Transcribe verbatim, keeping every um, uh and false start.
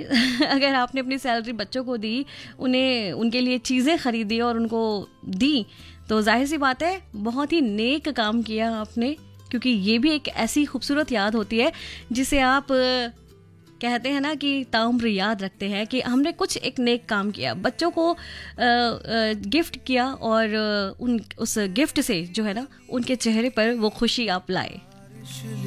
अगर आपने अपनी सैलरी बच्चों को दी, उन्हें उनके लिए चीज़ें खरीदी और उनको दी, तो जाहिर सी बात है बहुत ही नेक काम किया आपने, क्योंकि ये भी एक ऐसी खूबसूरत याद होती है जिसे आप कहते हैं ना कि ताउम्र याद रखते हैं कि हमने कुछ एक नेक काम किया, बच्चों को आ, आ, गिफ्ट किया और उन उस गिफ्ट से जो है ना उनके चेहरे पर वो खुशी आप लाए।